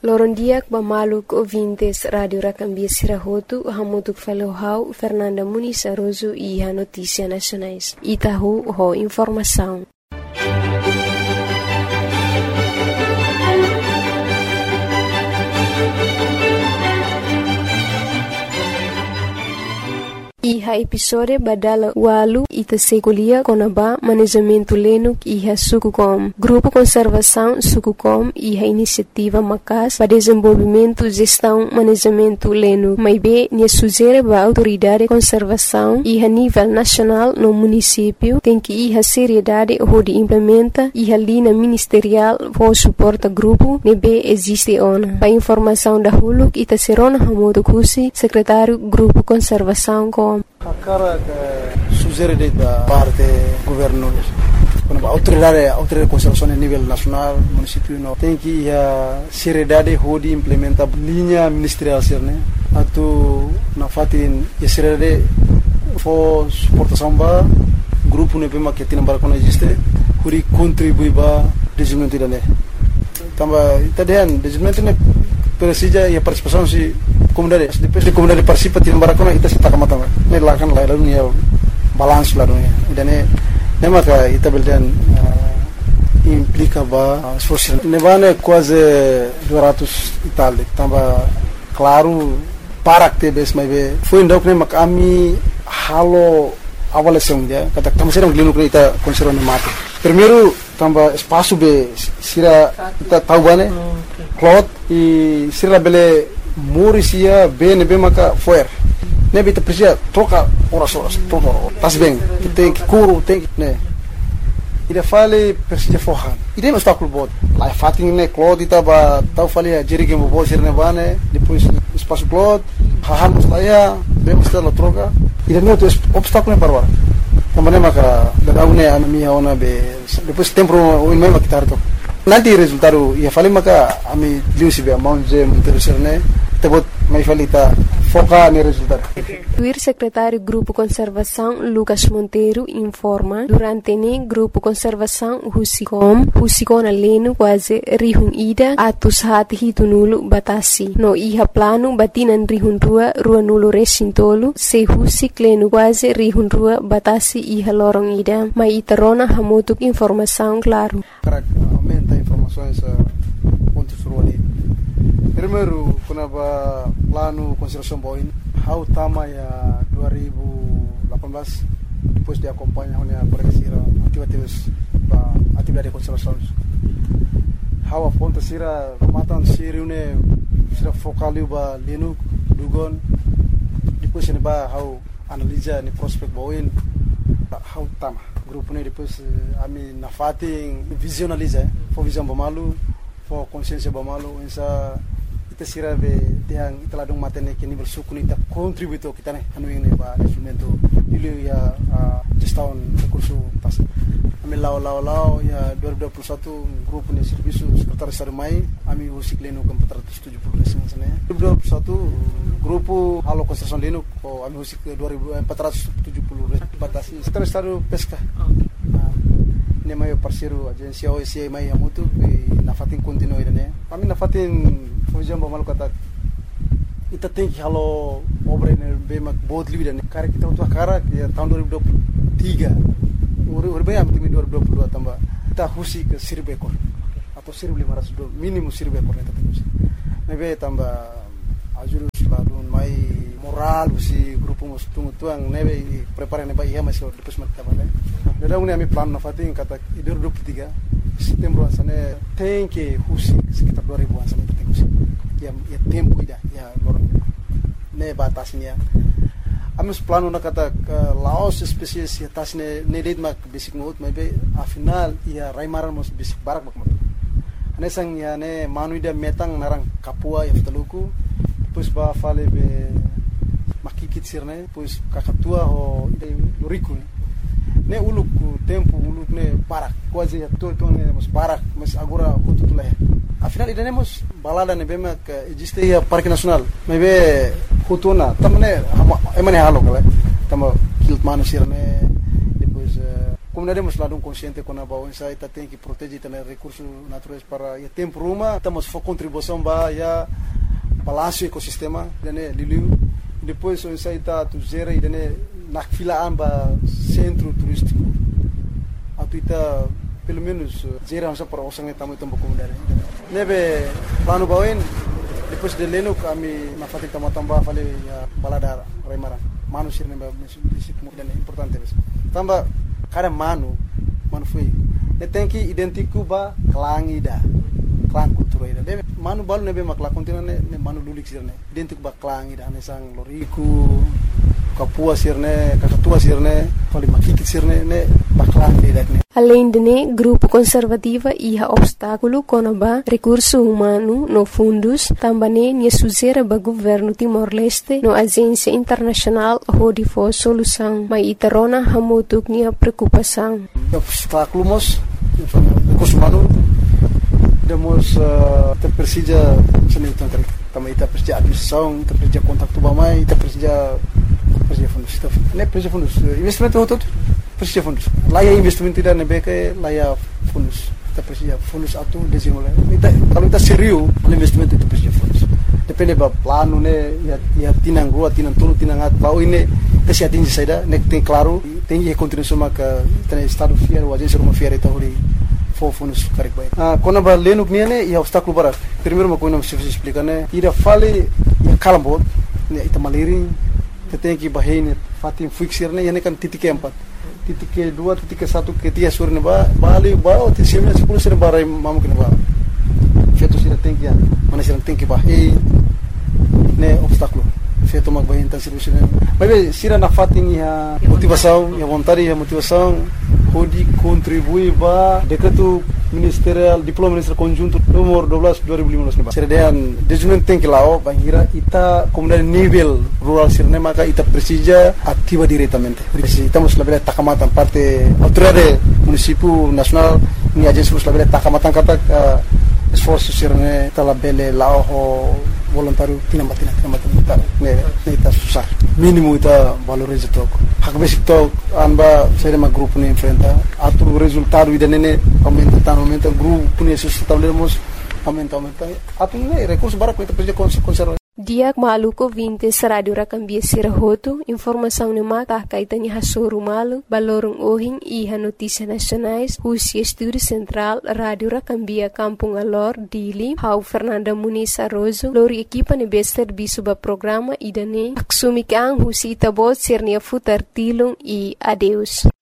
Lorondiak Bamaluk ouvintes Rádio Racambia Sirahotu, Hamutuk Falohau, Fernanda Muniz Aroso e a Notícia Nacionais. Itahu ho informação. Iha episode badala walu ita sekolia konaba manejamento lenuk iha Sukucom. Grupo Conservação Sukucom iha iniciativa macas para desenvolvimento, gestão, manejamento lenuk. Maibe nia sugere ba autoridade conservação iha nível nacional no município tem que iha seriedade ho de implementa iha linha ministerial ho suporta grupo nebe existe ona. Pa informação da huluk ita serona hamodo kusi secretário Grupo Conservação com a cara que sugere da parte governo, quando a autoridade de conservação a nível nacional, município não tem que a seriedade de implementar linha ministerial né, atu na fatin a seriedade for suportação ba grupo ne bema que tem para existe, huri contribui ba desenvolvimento da né, também tadian desenvolvimento ne precisa e a participação se comunidade depois de comunidade participa tim barakona ita sita kamata ne lakan la dunia balance la dunia dan ne maka ita beldan implica ba esforço ne vane quase 200 itali tamba claro para que bes mai be foi ndok ne mak ami halo avaliação dia kata tamo serang linu ita conserva ne mate primeiro tamba espaço be sira ita tahu bane cloth e sira bele Morisia bene maka foer. Ne bita precisa troca horas troca. Tas bem. Tem que curo, tem que né. Ida fale precisa forran. Ida não está com bot. Lá fatin ne cloth ita ba tau fale a jeri que mo bot sirne bane, depois espaço cloth, hahan mustaya, bem mustala troca. Ida não tem obstáculo para agora. Também maka da une a minha ona be depois tempo o mesmo que tarto. Nanti resultado ia fale maka ami liusi be amount je interesserne tebot mai falita foca no resultado. O secretário Grupo Conservação Lucas Monteiro informa durante ne Grupo Conservação Husicom aleno quase rihun ida atus hati hitunulu batasi no iha plano batinan rihun rua nulu resintolu se husik leno quase rihun rua batasi iha lorong ida mai itarona hamutuk informação claro. Aumenta informações pontos ruali. Primeiro, quando plano conservação boin, how tama ya 2018 depois de acompanhar a pregação atividade de conservação. How a ponta sira matan sira une sira focaliu ba lenu dugon depois ne ba how analisa ni prospect boin how tama grupo ne depois ami na fating visualiza for visão bamalu for consciência bamalu essa ita sira be tiang ita ladong matene ke nível suku ita contributo kita ne anu ini ba instrumento ili ya gestão recurso pas ami lao ya 2021 grupo ne serviço secretário Estado mai ami usik leno com 470 residência ne 2021 grupo halo construção leno ko ami usik 2470 batasi secretário Estado pesca ne mai parceiro agência OSCE mai amutu na fatin continue ne ami na fatin fujam bamal kata ita tem que halo obra ne bema बहुत livre ne cara kita untuk cara ya tahun 2023 urbe am timi 2022 tambah kita husi ke 1000 ekor atau 1500 minimum 1000 ekor ne tadi mebe tambah ajurus ladun mai moral si grupo mus tuang nebe prepare ne ba ia masih depois mat tabale dalam ni ami plan na fatin kata 2023 setembro asane tem que husi sekitar 2000 asane tem husi ya tempo ida ya lorong ne batasnya amis plano na kata laos spesies ya tasne ne date mak basic mode maybe a final ya raimaran mos basic barak mak ane sang ya ne manuida metang narang kapua ya ftaluku depois ba fale be makikit sirne depois kakatua ho loriku ne uluk tempo uluk ne barak quase ya todo ne mos barak mas agora kuntutula afinal idanemos balada ne bema que existe ya parque nacional maybe tamne emane halo kala tamo kilt manu sirne depois comunidade hemos lado consciente com a bau ensai tá tem que proteger também recursos naturais para o tempo ruma estamos for contribuição ba ya balanço ecossistema dane liliu depois o ensai tá tu gera e dane na fila amba centro turístico atuita pelo menos gera asa para osang tamu tempo comunidade nebe plano bauin depois de leno kami na fati tambah fale ya balada remara manusia nebe disiplin importante tambah kada manu foi tem que identificar ba clang cultura ida de manu balu nebe makla kontina ne manu lulik sirne identificar ba clang ida ne sang loriku kapua sirne kakatua sirne fali makiki sirne ne ba clang ida ne. Além de ne, grupo conservativa ia obstáculo conaba recurso humano no fundos, também nia suzera ba governo Timor-Leste no agência internacional hodi for solução, mas itarona hamutuk nia preocupação. Obstáculo mos recurso humano demos terpersija seni tentang também ita persija administração, ita persija kontak tu bamai, ita persija fundos, ne persija fundos investimento hotot persija fundos. Laya investimento tidak nebeke laya fundos. Kita persija fundos atu desimula. Kalau kita serius investimento itu persija fundos. Depende ba plano ne ya tinang rua, tinang tulu, tinang at bau ini kasi atingi saida nek tem claro, tem que continuar maka tem estado fiel, o agência uma fiel então ali fundos correct baik. Kona ba lenuk niane ya obstáculo para. Primeiro uma coisa se explicar né, ira fale ya kalambot, ne ita maliri, tem que bahine fatim fixir ne ya ne kan titik empat. Titik kedua, titik ke-1, ke-3 sore ba bali ba o tisimnya 10 sore barai mamu kena ba. Feto sira tem que mana sira tem que bahine ne obstáculo. Feto mag bahine tan sira. Mas sira na fatim ya motivação, ya vontade, ya motivação pode contribuir ba decreto ministerial diploma ministerial conjunto nomor 12 2015 ni ba. Serdean dejunan tem que lao bangira ita comunidade nível rural sirne maka ita precisa ativa diretamente. Estamos la takamatan parte autoridade município nacional ni agência la takamatan kata esforço sirne tala bele lao voluntário tinamatan ne ita susah mínimo ita valoriza tok hak basic tok anba saya ma grupo ni enfrenta atur resultado ida nene aumenta grupo ni estabelemos aumenta atur ne recurso bara ko ita perja conserva. Diak maluko 20 Radio Rakambia Sirahoto, informação ni mata kaitan ni hasoru malu, balorong ohing iha notícias nacionais, Husi Estúdio Central, Radio Rakambia Kampung Alor, Dili, Hau Fernanda Muniz Arrozo, lori equipa ni bester bisuba programa idane, aksumi ang Husi itabot sirnia futar tilung e adeus.